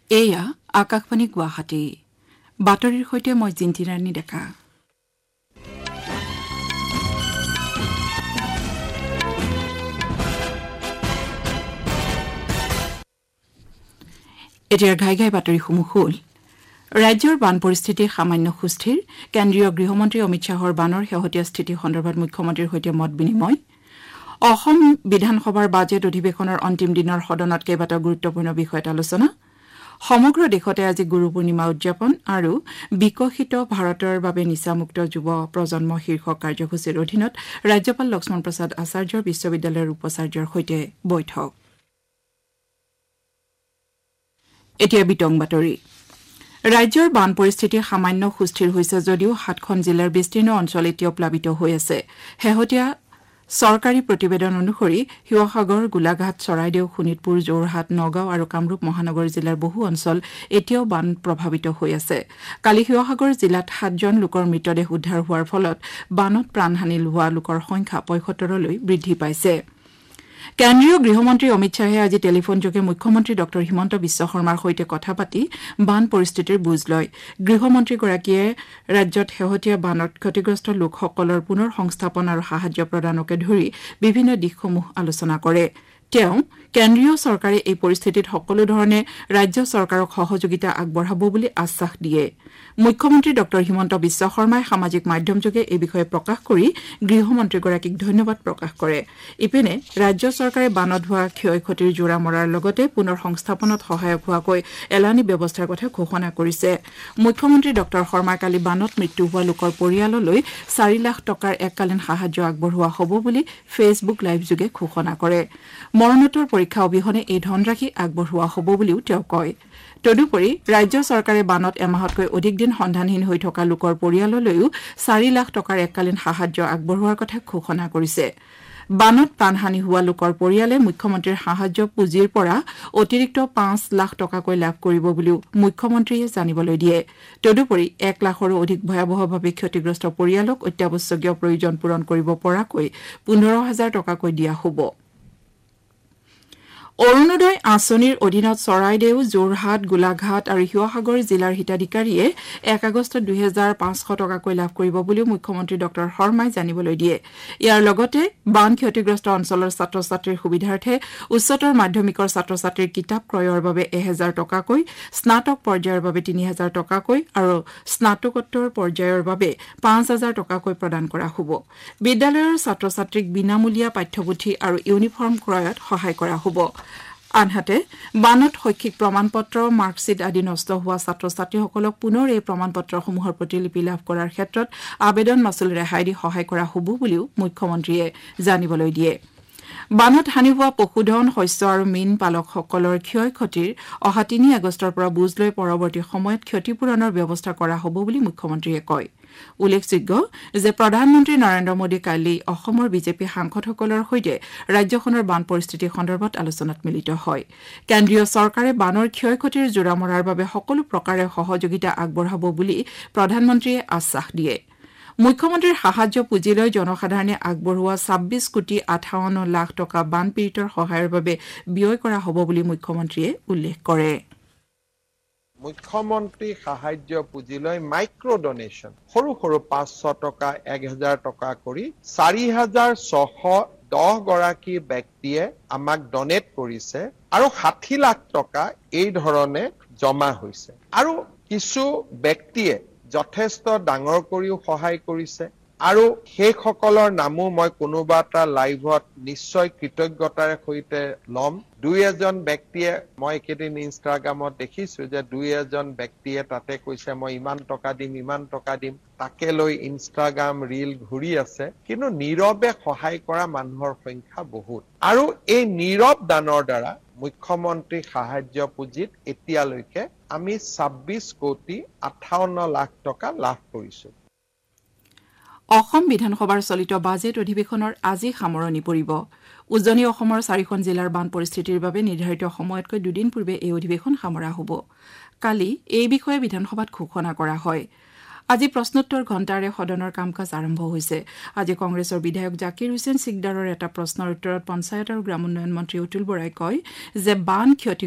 এয়া আকাশবাণী গুৱাহাটী বাতৰিৰ সৈতে মই জিন্তিৰাণী ডেকা এতিয়া ঘাই বাতৰিসমূহ হ'ল ৰাজ্যৰ বান পৰিস্থিতি সামান্য সুস্থিৰ কেন্দ্ৰীয় গৃহমন্ত্ৰী অমিত শ্বাহৰ বানৰ শেহতীয়া স্থিতি সন্দৰ্ভত মুখ্যমন্ত্ৰীৰ সৈতে মত বিনিময় অসম বিধানসভাৰ বাজেট অধিৱেশনৰ অন্তিম দিনৰ সদনত কেইবাটাও গুৰুত্বপূৰ্ণ বিষয়ত আলোচনা সমগ্ৰ দেশতে আজি গুৰু পূৰ্ণিমা উদযাপন আৰু বিকশিত ভাৰতৰ বাবে নিচামুক্ত যুৱ প্ৰজন্ম শীৰ্ষক কাৰ্যসূচীৰ অধীনত ৰাজ্যপাল লক্ষ্মণ প্ৰসাদ আচাৰ্যৰ বিশ্ববিদ্যালয়ৰ উপাচাৰ্যৰ সৈতে বৈঠক এতিয়া বিতং বাতৰি ৰাজ্যৰ বান পৰিস্থিতি সামান্য সুস্থিৰ হৈছে যদিও ৭খন জিলাৰ বিস্তীৰ্ণ অঞ্চল এতিয়াও প্লাবিত হৈ আছে শেহতীয়া চৰকাৰী প্ৰতিবেদন অনুসৰি শিৱসাগৰ গোলাঘাট চৰাইদেউ শোণিতপুৰ যোৰহাট নগাঁও আৰু কামৰূপ মহানগৰ জিলাৰ বহু অঞ্চল এতিয়াও বান প্ৰভাৱিত হৈ আছে কালি শিৱসাগৰ জিলাত ৭জন লোকৰ মৃতদেহ উদ্ধাৰ হোৱাৰ ফলত বানত প্ৰাণহানি হোৱা লোকৰ সংখ্যা ৭৫লৈ বৃদ্ধি পাইছে কেন্দ্ৰীয় গৃহমন্ত্ৰী অমিত শ্বাহে আজি টেলিফোনযোগে মুখ্যমন্ত্ৰী ড হিমন্ত বিশ্ব শৰ্মাৰ সৈতে কথা পাতি বান পৰিস্থিতিৰ বুজ লয় গৃহমন্ত্ৰীগৰাকীয়ে ৰাজ্যত শেহতীয়া বানত ক্ষতিগ্ৰস্ত লোকসকলৰ পুনৰ সংস্থাপন আৰু সাহায্য প্ৰদানকে ধৰি বিভিন্ন দিশসমূহ আলোচনা কৰে তেওঁ কেন্দ্ৰীয় চৰকাৰে এই পৰিস্থিতিত সকলো ধৰণে ৰাজ্য চৰকাৰক সহযোগিতা আগবঢ়াব বুলি আশ্বাস দিয়ে মুখ্যমন্ত্ৰী ড হিমন্ত বিশ্ব শৰ্মাই সামাজিক মাধ্যমযোগে এই বিষয়ে প্ৰকাশ কৰি গৃহমন্ত্ৰীগৰাকীক ধন্যবাদ প্ৰকাশ কৰে ইপিনে ৰাজ্য চৰকাৰে বানত হোৱা ক্ষয় ক্ষতিৰ জোৰা মৰাৰ লগতে পুনৰ সংস্থাপনত সহায়ক হোৱাকৈ এলানি ব্যৱস্থাৰ কথা ঘোষণা কৰিছে মুখ্যমন্ত্ৰী ড শৰ্মাই কালি বানত মৃত্যু হোৱা লোকৰ পৰিয়াললৈ ৪ লাখ টকাৰ এককালীন সাহায্য আগবঢ়োৱা হ'ব বুলি ফেচবুক লাইভযোগে ঘোষণা কৰে মৰণোত্তৰ পৰীক্ষা অবিহনে এই ধনৰাশি আগবঢ়োৱা হ'ব বুলিও তেওঁ কয় তদুপৰি ৰাজ্য চৰকাৰে বানত এমাহতকৈ অধিক দিন সন্ধানহীন হৈ থকা লোকৰ পৰিয়াললৈও ৪ লাখ টকাৰ এককালীন সাহায্য আগবঢ়োৱাৰ কথা ঘোষণা কৰিছে বানত প্ৰাণহানি হোৱা লোকৰ পৰিয়ালে মুখ্যমন্ত্ৰীৰ সাহায্য পুঁজিৰ পৰা অতিৰিক্ত ৫ লাখ টকাকৈ লাভ কৰিব বুলিও মুখ্যমন্ত্ৰীয়ে জানিবলৈ দিয়ে তদুপৰি ১ লাখৰো অধিক ভয়াৱহভাৱে ক্ষতিগ্ৰস্ত পৰিয়ালক অত্যাৱশ্যকীয় প্ৰয়োজন পূৰণ কৰিব পৰাকৈ ১৫,০০০ টকাকৈ দিয়া হ'ব অৰুণোদয় আঁচনিৰ অধীনত চৰাইদেউ যোৰহাট গোলাঘাট আৰু শিৱসাগৰ জিলাৰ হিতাধিকাৰীয়ে ১ আগষ্টত ২৫০০ টকাকৈ লাভ কৰিব বুলিও মুখ্যমন্ত্ৰী ড শৰ্মাই জানিবলৈ দিয়ে ইয়াৰ লগতে বান ক্ষতিগ্ৰস্ত অঞ্চলৰ ছাত্ৰ ছাত্ৰীৰ সুবিধাৰ্থে উচ্চতৰ মাধ্যমিকৰ ছাত্ৰ ছাত্ৰীৰ কিতাপ ক্ৰয়ৰ বাবে ১,০০০ টকাকৈ স্নাতক পৰ্যায়ৰ বাবে ৩,০০০ টকাকৈ আৰু স্নাতকোত্তৰ পৰ্যায়ৰ বাবে ৫,০০০ টকাকৈ প্ৰদান কৰা হ'ব বিদ্যালয়ৰ ছাত্ৰ ছাত্ৰীক বিনামূলীয়া পাঠ্যপুথি আৰু ইউনিফৰ্ম ক্ৰয়ত সহায় কৰা হ'ব আনহাতে বানত শৈক্ষিক প্ৰমাণপত্ৰ মাৰ্কশ্বিট আদি নষ্ট হোৱা ছাত্ৰ ছাত্ৰীসকলক পুনৰ এই প্ৰমাণপত্ৰসমূহৰ প্ৰতিলিপি লাভ কৰাৰ ক্ষেত্ৰত আবেদন মাচুল ৰেহাই দি সহায় কৰা হ'ব বুলিও মুখ্যমন্ত্ৰীয়ে জানিবলৈ দিয়ে বানত হানি হোৱা পশুধন শস্য আৰু মীন পালকসকলৰ ক্ষয় ক্ষতিৰ অহা ৩ আগষ্টৰ পৰা বুজ লৈ পৰৱৰ্তী সময়ত ক্ষতিপূৰণৰ ব্যৱস্থা কৰা হ'ব বুলি মুখ্যমন্ত্ৰীয়ে কয় উল্লেখযোগ্য যে প্ৰধানমন্ত্ৰী নৰেন্দ্ৰ মোদী কালি অসমৰ বিজেপি সাংসদসকলৰ সৈতে ৰাজ্যখনৰ বান পৰিস্থিতি সন্দৰ্ভত আলোচনাত মিলিত হয় কেন্দ্ৰীয় চৰকাৰে বানৰ ক্ষয় ক্ষতিৰ জোৰা মৰাৰ বাবে সকলো প্ৰকাৰে সহযোগিতা আগবঢ়াব বুলি প্ৰধানমন্ত্ৰীয়ে আশ্বাস দিয়ে মুখ্যমন্ত্ৰীৰ সাহায্য পুঁজিলৈ জনসাধাৰণে আগবঢ়োৱা ২৬ কোটি ৫৮ লাখ টকা বানপীড়িতৰ সহায়ৰ বাবে ব্যয় কৰা হ'ব বুলি মুখ্যমন্ত্ৰীয়ে উল্লেখ কৰে মুখ্যমন্ত্ৰী সাহায্য পুঁজিলৈ মাইক্ৰ ডোনেশ্যন সৰু সৰু ৫০০ টকা ১,০০০ টকা কৰি ৪,৬১০ গৰাকী ব্যক্তিয়ে আমাক ডনেট কৰিছে আৰু ৬০ লাখ টকা এই ধৰণে জমা হৈছে আৰু কিছু ব্যক্তিয়ে যথেষ্ট ডাঙৰ কৰিও সহায় কৰিছে আৰু সেইসকলৰ নামো মই কোনোবা এটা লাইভত নিশ্চয় কৃতজ্ঞতাৰে সৈতে ল'ম ২-১জন ব্যক্তিয়ে মই একেদিন ইনষ্টাগ্ৰামত দেখিছো যে ২-১জন ব্যক্তিয়ে তাতে কৈছে মই ইমান টকা দিম তাকে লৈ ইনষ্টাগ্ৰাম ৰীল ঘূৰি আছে কিন্তু নীৰৱে সহায় কৰা মানুহৰ সংখ্যা বহুত আৰু এই নীৰৱ দানৰ দ্বাৰা মুখ্যমন্ত্ৰী সাহায্য পুঁজিত এতিয়ালৈকে আমি ২৬ কোটি ৫৮ লাখ টকা লাভ কৰিছো অসম বিধানসভাৰ চলিত বাজেট অধিৱেশনৰ আজি সামৰণি পৰিব উজনি অসমৰ ৪খন জিলাৰ বান পৰিস্থিতিৰ বাবে নিৰ্ধাৰিত সময়তকৈ দুদিন পূৰ্বে এই অধিৱেশন সামৰা হ'ব কালি এই বিষয়ে বিধানসভাত ঘোষণা কৰা হয় আজি প্ৰশ্নোত্তৰ ঘণ্টাৰে সদনৰ কাম-কাজ আৰম্ভ হৈছে আজি কংগ্ৰেছৰ বিধায়ক জাকিৰ হুছেইন সিকদাৰৰ এটা প্ৰশ্নৰ উত্তৰত পঞ্চায়ত আৰু গ্ৰামোন্নয়ন মন্ত্ৰী অতুল বৰাই কয় যে বান ক্ষতি